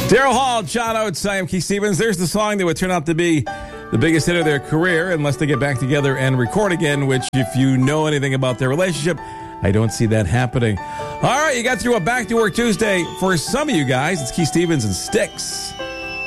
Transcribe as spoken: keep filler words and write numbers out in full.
Daryl Hall, John Oates, I am Keith Stevens. There's the song that would turn out to be the biggest hit of their career unless they get back together and record again, which if you know anything about their relationship, I don't see that happening. All right, you got through a Back to Work Tuesday. For some of you guys, it's Keith Stevens and Styx.